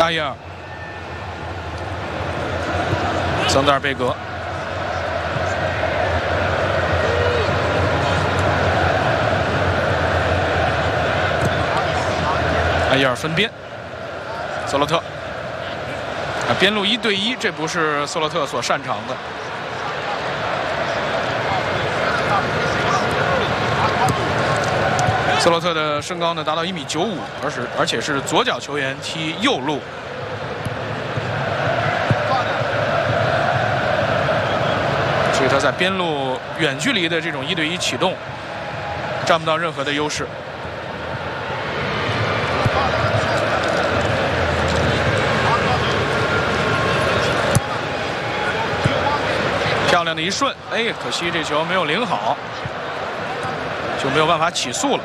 大耶尔、桑德尔贝格。 埃耶尔分边，索洛特边路1对1，这不是索洛特所擅长的。索洛特的身高呢达到1.95米，而且是左脚球员踢右路。所以他在边路远距离的这种1对1启动，占不到任何的优势。 漂亮的一顺，哎，可惜这球没有领好，就没有办法起速了。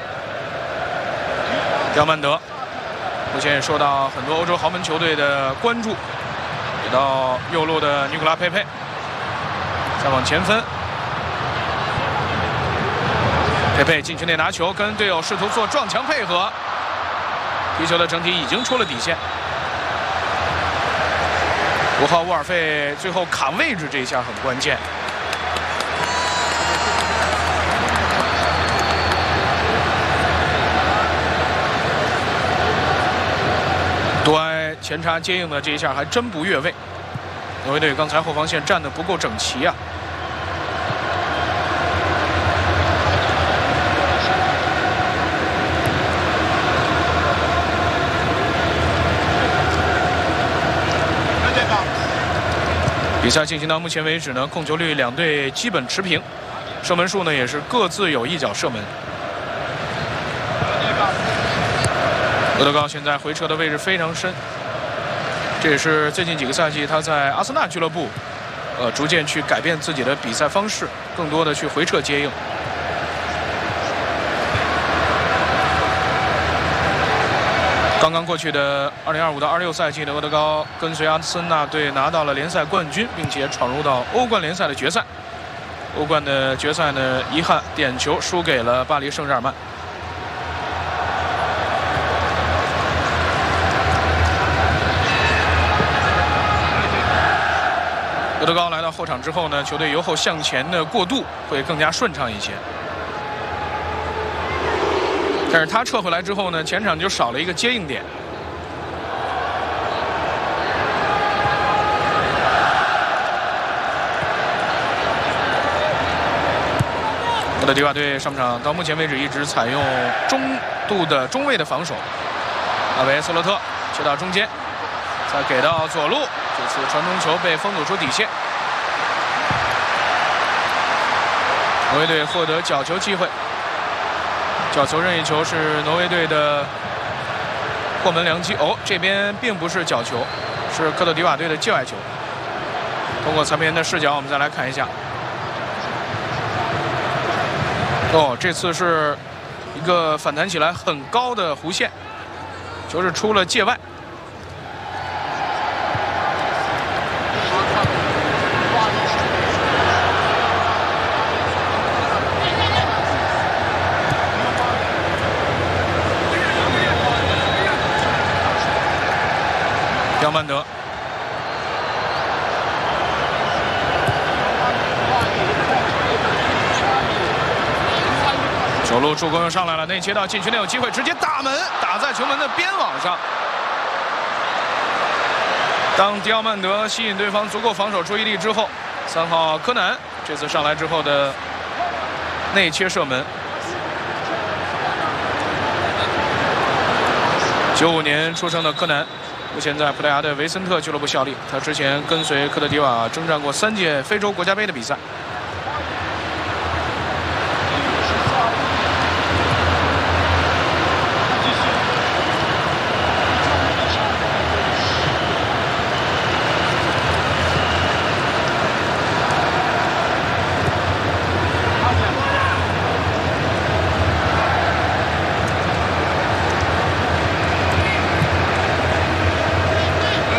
刁曼德目前也受到很多欧洲豪门球队的关注，给到右路的尼古拉佩佩，再往前分，佩佩禁区内拿球，跟队友试图做撞墙配合，踢球的整体已经出了底线。 5号沃尔费最后卡位置这一下很关键。多埃前插接应的这一下还真不越位。挪威队刚才后防线站得不够整齐啊。比赛进行到目前为止呢，控球率两队基本持平，射门数呢也是各自有1脚射门。厄德高现在回撤的位置非常深，这也是最近几个赛季他在阿森纳俱乐部，逐渐去改变自己的比赛方式，更多的去回撤接应。 刚刚过去的2025到26赛季呢，厄德高跟随阿森纳队拿到了联赛冠军，并且闯入到欧冠联赛的决赛。欧冠的决赛呢，遗憾点球输给了巴黎圣日耳曼。厄德高来到后场之后呢，球队由后向前的过渡会更加顺畅一些。 但是他撤回来之后呢，前场就少了一个接应点。科特迪瓦队上场到目前为止一直采用中度的中卫的防守。阿维索洛特切到中间，再给到左路，这次传中球被封堵出底线。挪威队获得角球机会。 角球任意球是挪威队的破门良机。哦，这边并不是角球，是科特迪瓦队的界外球。通过裁判员的视角，我们再来看一下。哦，这次是一个反弹起来很高的弧线，球是出了界外。刁曼德，左路助攻又上来了，内切到禁区内有机会，直接打门，打在球门的边网上。当刁曼德吸引对方足够防守注意力之后，3号柯南这次上来之后的内切射门。95年出生的柯南。 目前在葡萄牙的维森特俱乐部效力，他之前跟随科特迪瓦征战过3届非洲国家杯的比赛。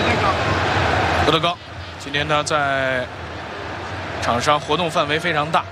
厄德高，今天他在场上活动范围非常大，